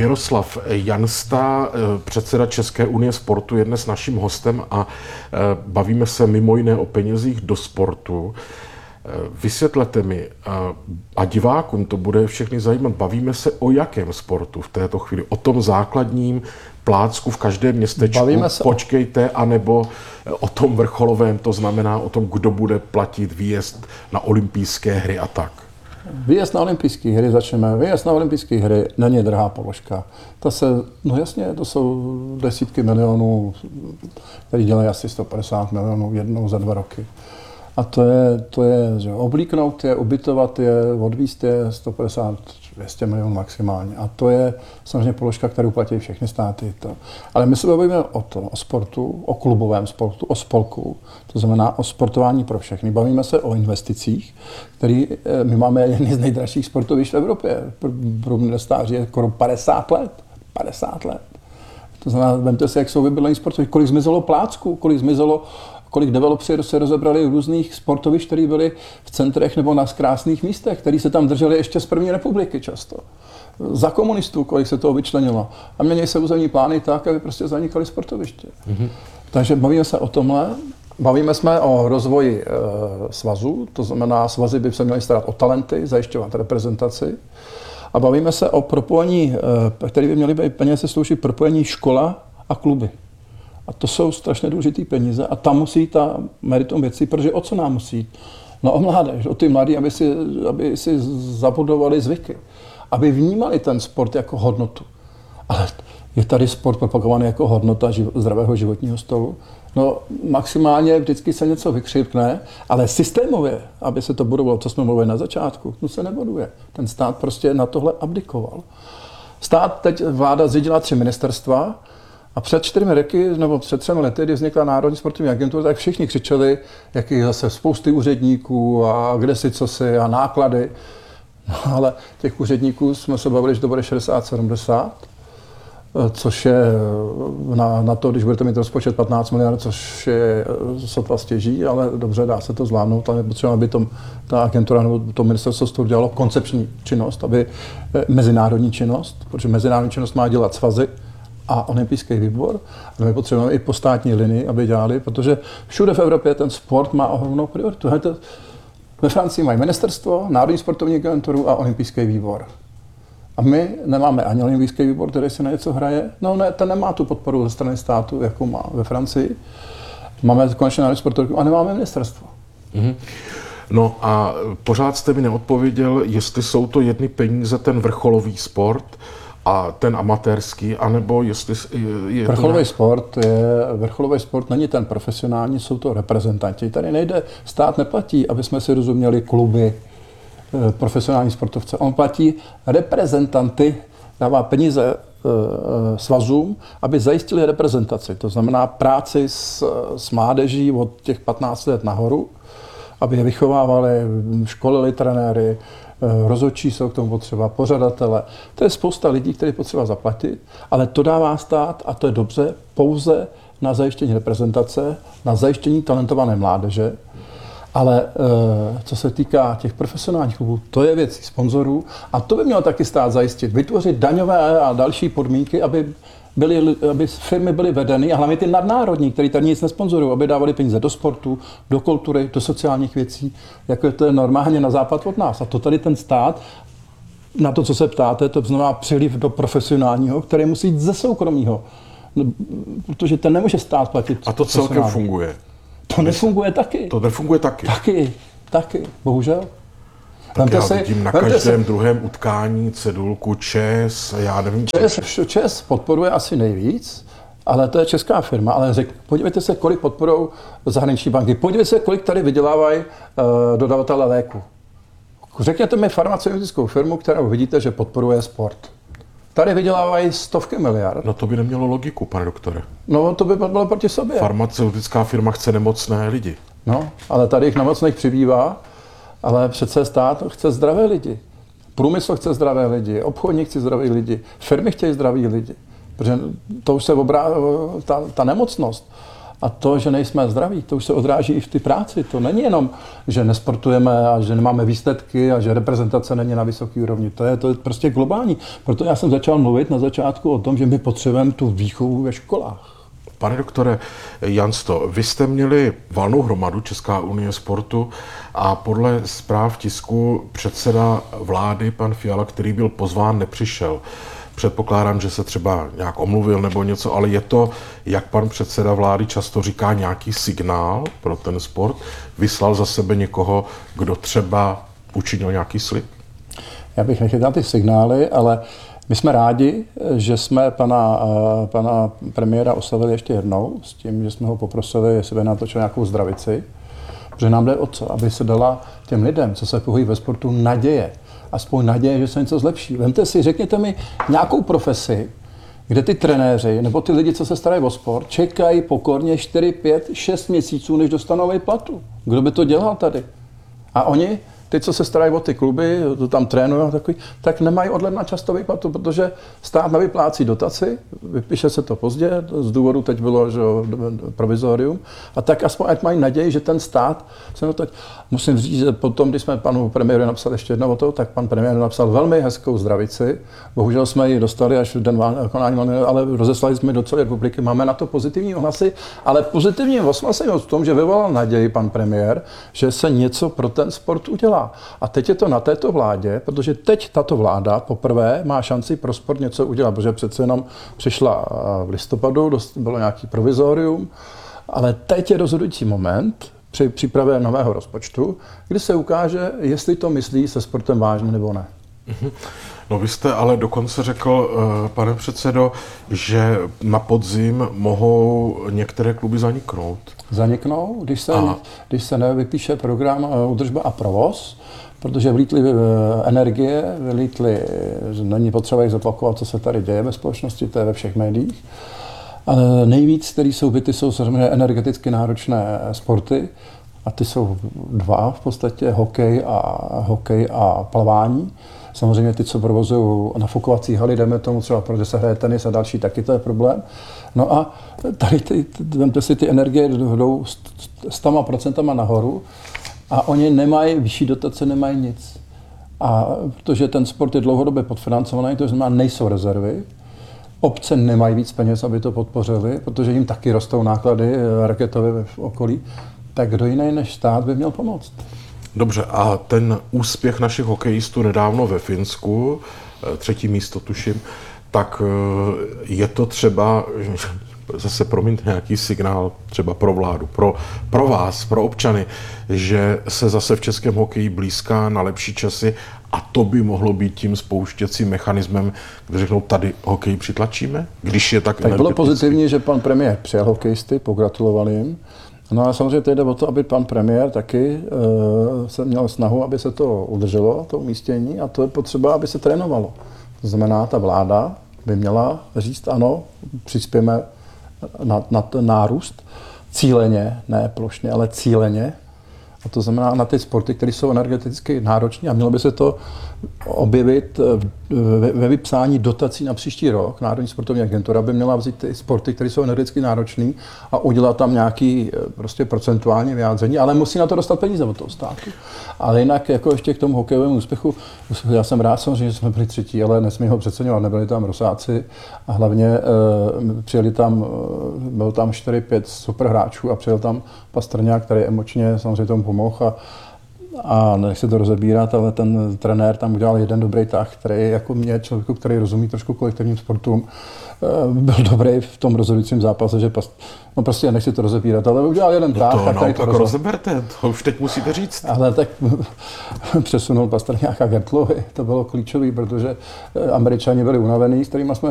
Jaroslav Jansta, předseda České unie sportu, je dnes naším hostem a bavíme se mimo jiné o penězích do sportu. Vysvětlete mi a divákům to bude všechny zajímat, bavíme se o jakém sportu v této chvíli? O tom základním plácku v každém městečku, počkejte, anebo o tom vrcholovém, to znamená o tom, kdo bude platit výjezd na olympijské hry a tak? Výjezd na olympijské hry začneme. Výjezd na olympijské hry není drahá položka. No jasně, to jsou desítky milionů, který dělají asi 150 milionů jednou za 2 roky. A to je, že oblíknout je, ubytovat je, odvízt je 150-200 milionů maximálně. A to je samozřejmě položka, kterou platí všechny státy. Ale my se bavíme o sportu, o klubovém sportu, o spolku. To znamená o sportování pro všechny. Bavíme se o investicích, my máme jedny z nejdražších sportovišť v Evropě. Průměrné stáří je skoro 50 let. 50 let. To znamená, vemte si, jak jsou vybydlení sportovišť, kolik zmizelo plácku, kolik developři se rozebrali v různých sportovišť, které byly v centrech nebo na krásných místech, které se tam drželi ještě z první republiky často. Za komunistů, kolik se toho vyčlenilo. A mění se územní plány tak, aby prostě zanikaly sportoviště. Mm-hmm. Takže bavíme se o tomhle. Bavíme se o rozvoji svazů, to znamená, svazy by se měly starat o talenty, zajišťovat reprezentaci. A bavíme se o propojení, které by měly být peníze sloužit propojení škola a kluby. A to jsou strašně důležité peníze a tam musí ta meritum věcí, protože o co nám musí jít? No o mládež, o ty mladí, aby si zabudovali zvyky, aby vnímali ten sport jako hodnotu. Ale je tady sport propagovaný jako hodnota zdravého životního stylu. No maximálně vždycky se něco vykřivkne, ale systémově, aby se to budovalo, co jsme mluvili na začátku, no se nebuduje. Ten stát prostě na tohle abdikoval. Stát teď vláda zřídila 3 ministerstva, a před 4 roky, nebo před 3 lety, kdy vznikla Národní sportovní agentura, tak všichni křičeli, jak je zase spousty úředníků a kde si co si a náklady. No, ale těch úředníků jsme se bavili, že to bude 60-70, což je na to, když budete mít rozpočet 15 miliard, což je sotva stěží, ale dobře, dá se to zvládnout, ale potřeba, aby ta agentura nebo to ministerstvo z toho dělalo koncepční činnost, aby mezinárodní činnost, protože mezinárodní činnost má dělat svazy, a olympijský výbor. A my potřebujeme i po státní linii, aby dělali, protože všude v Evropě ten sport má ohromnou prioritu. Ve Francii mají ministerstvo, Národní sportovní agenturu a olympijský výbor. A my nemáme ani olympijský výbor, který se na něco hraje. No ne, ten nemá tu podporu ze strany státu, jako má ve Francii. Máme konečně Národní sportovní a nemáme ministerstvo. Mm-hmm. No a pořád jste mi neodpověděl, jestli jsou to jedny peníze ten vrcholový sport, a ten amatérský, anebo jestli je vrcholový sport není ten profesionální, jsou to reprezentanti. Tady nejde, stát neplatí, aby jsme si rozuměli kluby, profesionální sportovce. On platí reprezentanty, dává peníze svazům, aby zajistili reprezentaci. To znamená práci s mládeží od těch 15 let nahoru, aby je vychovávali, školili trenéry, rozhodčí jsou k tomu potřeba, pořadatele. To je spousta lidí, které potřeba zaplatit, ale to dává stát, a to je dobře, pouze na zajištění reprezentace, na zajištění talentované mládeže. Ale co se týká těch profesionálních klubů, to je věcí sponzorů a to by měl taky stát zajistit. Vytvořit daňové a další podmínky, aby firmy byly vedeny a hlavně ty nadnárodní, které tady nic nesponzorují, aby dávali peníze do sportu, do kultury, do sociálních věcí, jako to je normálně na západ od nás. A to tady ten stát, na to, co se ptáte, to znamená přiliv do profesionálního, který musí jít ze soukromého. Protože ten nemůže stát platit. A to celkem funguje? To nefunguje taky. To nefunguje taky? Taky, bohužel. Tak já vidím na každém druhém utkání cedulku ČES, já nevím. ČES podporuje asi nejvíc, ale to je česká firma. Ale podívejte se, kolik podporují zahraniční banky. Podívejte se, kolik tady vydělávají dodavatelé léku. Řekněte mi farmaceutickou firmu, kterou vidíte, že podporuje sport. Tady vydělávají stovky miliard. No to by nemělo logiku, pane doktore. No to by bylo proti sobě. Farmaceutická firma chce nemocné lidi. No, ale tady jich nemocných přibývá. Ale přece stát chce zdravé lidi. Průmysl chce zdravé lidi, obchodník chce zdravé lidi, firmy chtějí zdraví lidi. Protože to už se ta nemocnost A to, že nejsme zdraví, to už se odráží i v té práci. To není jenom, že nesportujeme a že nemáme výsledky a že reprezentace není na vysoké úrovni. To je prostě globální. Proto já jsem začal mluvit na začátku o tom, že my potřebujeme tu výchovu ve školách. Pane doktore Jansto, vy jste měli valnou hromadu Česká unie sportu a podle zpráv tisku předseda vlády, pan Fiala, který byl pozván, nepřišel. Předpokládám, že se třeba nějak omluvil nebo něco, ale je to, jak pan předseda vlády často říká, nějaký signál pro ten sport? Vyslal za sebe někoho, kdo třeba učinil nějaký slib? Já bych nechytal ty signály, ale my jsme rádi, že jsme pana premiéra oslavili ještě jednou s tím, že jsme ho poprosili, jestli by natočil nějakou zdravici, protože nám jde o co, aby se dala těm lidem, co se pohybují ve sportu, naděje. Aspoň naděje, že se něco zlepší. Vemte si, řekněte mi nějakou profesi, kde ty trenéři nebo ty lidi, co se starají o sport, čekají pokorně 4, 5, 6 měsíců, než dostanou výplatu. Kdo by to dělal tady? A oni, ty, co se starají o ty kluby, to tam trénují, tak nemají od ledna často výplatu, protože stát nevyplácí dotaci, vypíše se to pozdě, z důvodu teď bylo že, provizorium, a tak aspoň ať mají naději, že ten stát se to teď. Musím říct, že potom, když jsme panu premiéru napsali ještě jednou o to, tak pan premiér napsal velmi hezkou zdravici. Bohužel jsme ji dostali až v den konání, ale rozeslali jsme do celé republiky. Máme na to pozitivní ohlasy, ale pozitivní ohlasy je v tom, že vyvolal naději pan premiér, že se něco pro ten sport udělá. A teď je to na této vládě, protože teď tato vláda poprvé má šanci pro sport něco udělat, protože přece jenom přišla v listopadu, bylo nějaký provizorium, ale teď je rozhodující moment při přípravě nového rozpočtu, kdy se ukáže, jestli to myslí se sportem vážně nebo ne. No vy jste ale dokonce řekl, pane předsedo, že na podzim mohou některé kluby zaniknout. Zaniknou, když se nevypíše program údržba a provoz, protože vlítly energie, není potřeba jich zopakovat, co se tady děje ve společnosti, to je ve všech médiích. Ale nejvíc, které jsou byty, jsou samozřejmě energeticky náročné sporty a ty jsou dva v podstatě, hokej a plavání. Samozřejmě ty, co provozují nafukovací haly, jdeme tomu třeba, protože se hraje tenis a další, taky to je problém. No a tady vemte si, ty energie jdou 100% nahoru a oni nemají vyšší dotace, nemají nic. A protože ten sport je dlouhodobě podfinancovaný, to znamená, nejsou rezervy. Obce nemají víc peněz, aby to podpořili, protože jim taky rostou náklady raketové v okolí. Tak kdo jiný než stát by měl pomoct? Dobře, a ten úspěch našich hokejistů nedávno ve Finsku, 3. místo tuším, tak je to třeba, zase promiňte, nějaký signál třeba pro vládu, pro vás, pro občany, že se zase v českém hokeji blízká na lepší časy a to by mohlo být tím spouštěcím mechanismem, kde řeknou, tady hokej přitlačíme, když je tak bylo pozitivní, že pan premiér přijal hokejisty, pogratuloval jim. No a samozřejmě teď jde o to, aby pan premiér taky se měl snahu, aby se to udrželo, to umístění, a to je potřeba, aby se trénovalo. To znamená, ta vláda by měla říct, ano, přispějeme na ten nárůst cíleně, ne plošně, ale cíleně. A to znamená na ty sporty, které jsou energeticky náročné, a mělo by se to objevit ve vypsání dotací na příští rok. Národní sportovní agentura by měla vzít ty sporty, které jsou energeticky náročné, a udělat tam nějaký prostě procentuální vyjádření, ale musí na to dostat peníze od toho státu. Ale jinak jako ještě k tomu hokejovému úspěchu, já jsem rád samozřejmě, že jsme byli třetí, ale nesmí ho přeceňovat, nebyli tam Rusáci a hlavně přijeli tam, bylo tam 4-5 super hráčů a přijel tam Pastrňák, který emočně samozřejmě tomu pomohl, a nechci to rozebírat, ale ten trenér tam udělal jeden dobrý tah, který jako mě, člověku, který rozumí trošku kolektivním sportům, byl dobrý v tom rozhodujícím zápase, že no prostě nechci to rozebírat, ale udělal jeden tah. A který to rozeberte, to už teď musíte říct. Ale tak přesunul Pastrňáka Gertlovi, to bylo klíčový, protože Američani byli unavení, s kterými jsme